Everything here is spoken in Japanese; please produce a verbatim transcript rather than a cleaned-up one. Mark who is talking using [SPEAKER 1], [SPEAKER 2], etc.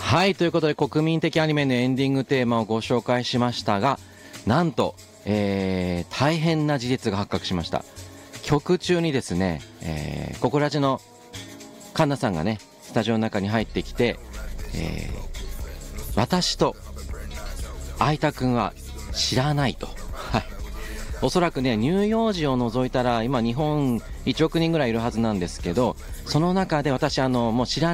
[SPEAKER 1] はい、ということで国民的アニメのエンディングテーマをご紹介しましたが、なんと、えー、大変な事実が発覚しました。曲中にですね、えー、ココラジのカンナさんがねスタジオの中に入ってきて、えー、私と相田くんは知らないと、はい、おそらくね乳幼児を除いたら今日本いちおくにんぐらいいるはずなんですけど、その中で私あのもう知ら